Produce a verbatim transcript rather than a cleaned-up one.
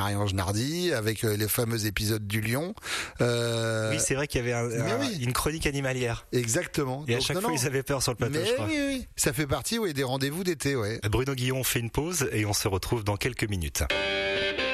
Marie-Ange Nardi, avec euh, les fameux épisodes du lion. Euh... Oui, c'est vrai qu'il y avait un, un, oui. une chronique animalière. Exactement. Et Donc, à chaque non, fois, non. ils avaient peur sur le plateau, Mais je crois. oui, oui, ça fait partie oui, des rendez-vous d'été. Ouais. Bruno Guillon fait une pause et on se retrouve dans quelques minutes.